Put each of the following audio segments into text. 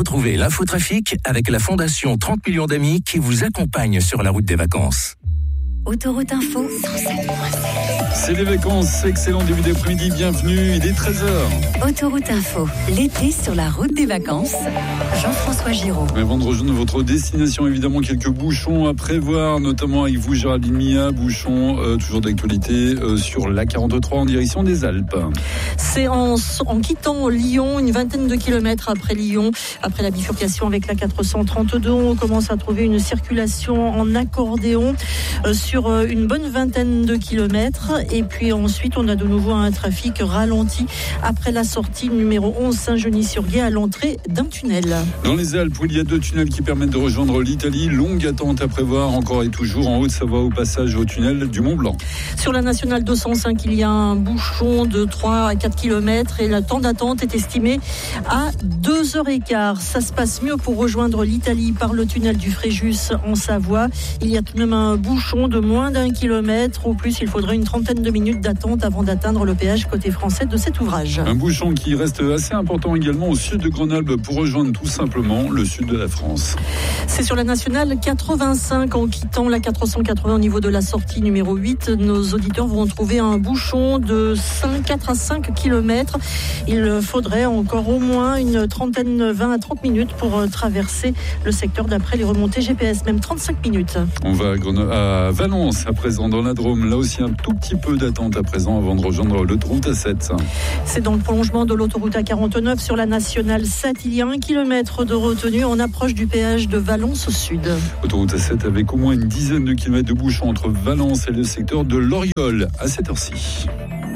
Retrouvez l'infotrafic avec la Fondation 30 millions d'amis qui vous accompagne sur la route des vacances. Autoroute Info 107.7. C'est les vacances, excellent début d'après-midi, bienvenue, il est 13h. Autoroute Info, l'été sur la route des vacances. Jean-François Giraud. Avant de rejoindre votre destination, évidemment, quelques bouchons à prévoir, notamment avec vous, Géraldine Mia, bouchons toujours d'actualité sur l'A43 en direction des Alpes. C'est en quittant Lyon, une vingtaine de kilomètres après Lyon, après la bifurcation avec l'A432, on commence à trouver une circulation en accordéon sur une bonne vingtaine de kilomètres. Et puis ensuite, on a de nouveau un trafic ralenti après la sortie numéro 11 Saint-Genis-sur-Guiers à l'entrée d'un tunnel. Dans les Alpes, où il y a 2 tunnels qui permettent de rejoindre l'Italie, longue attente à prévoir encore et toujours en Haute-Savoie au passage au tunnel du Mont-Blanc. Sur la nationale 205, il y a un bouchon de 3 à 4 km et le temps d'attente est estimé à 2h15. Ça se passe mieux pour rejoindre l'Italie par le tunnel du Fréjus en Savoie. Il y a tout de même un bouchon de moins d'1 kilomètre. Au plus, il faudrait une trentaine de minutes d'attente avant d'atteindre le péage côté français de cet ouvrage. Un bouchon qui reste assez important également au sud de Grenoble pour rejoindre tout simplement le sud de la France. C'est sur la nationale 85 en quittant la 480 au niveau de la sortie numéro 8. Nos auditeurs vont trouver un bouchon de 4 à 5 km. Il faudrait encore au moins une trentaine, 20 à 30 minutes pour traverser le secteur d'après les remontées GPS, même 35 minutes. On va à Valence à présent dans la Drôme. Là aussi un tout petit peu d'attente à présent avant de rejoindre l'autoroute A7. C'est dans le prolongement de l'autoroute A49 sur la nationale 7. Il y a 1 kilomètre de retenue en approche du péage de Valence au sud. Autoroute A7 avec au moins une dizaine de kilomètres de bouchons entre Valence et le secteur de l'Oriole à cette heure-ci.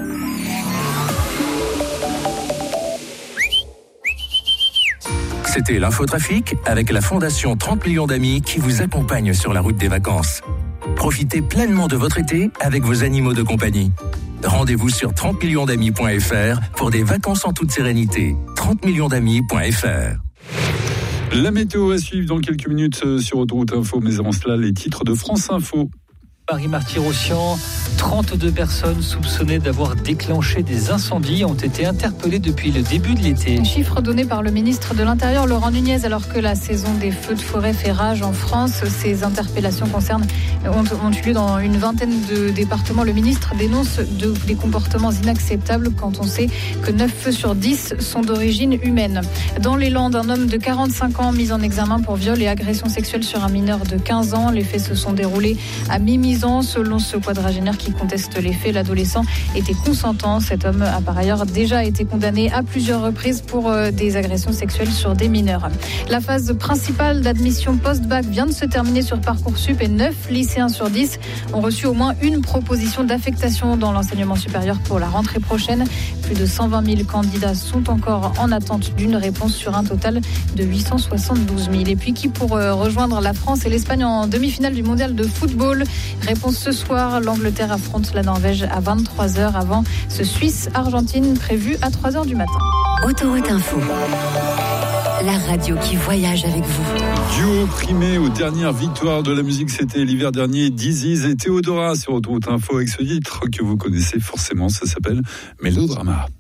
C'était l'infotrafic avec la Fondation 30 millions d'amis qui vous accompagne sur la route des vacances. Profitez pleinement de votre été avec vos animaux de compagnie. Rendez-vous sur 30millionsdamis.fr pour des vacances en toute sérénité. 30millionsdamis.fr. La météo à suivre dans quelques minutes sur Autoroute Info, mais avant cela, les titres de France Info. Paris-Martyr-Océan, 32 personnes soupçonnées d'avoir déclenché des incendies ont été interpellées depuis le début de l'été. Chiffre donné par le ministre de l'Intérieur, Laurent Nunez, alors que la saison des feux de forêt fait rage en France. Ces interpellations ont eu lieu dans une vingtaine de départements. Le ministre dénonce des comportements inacceptables quand on sait que 9 feux sur 10 sont d'origine humaine. Dans les Landes, un homme de 45 ans mis en examen pour viol et agression sexuelle sur un mineur de 15 ans. Les faits se sont déroulés à mi-mise. Selon ce quadragénaire qui conteste les faits, l'adolescent était consentant. Cet homme a par ailleurs déjà été condamné à plusieurs reprises pour des agressions sexuelles sur des mineurs. La phase principale d'admission post-bac vient de se terminer sur Parcoursup et 9 lycéens sur 10 ont reçu au moins une proposition d'affectation dans l'enseignement supérieur pour la rentrée prochaine. Plus de 120 000 candidats sont encore en attente d'une réponse sur un total de 872 000. Et puis qui pour rejoindre la France et l'Espagne en demi-finale du mondial de football? Réponse ce soir, l'Angleterre affronte la Norvège à 23h avant ce Suisse-Argentine prévu à 3h du matin. Autoroute Info, la radio qui voyage avec vous. Duo primé aux dernières victoires de la musique, c'était l'hiver dernier, Diziz et Théodora sur Autoroute Info avec ce titre que vous connaissez forcément, ça s'appelle Mélodrama.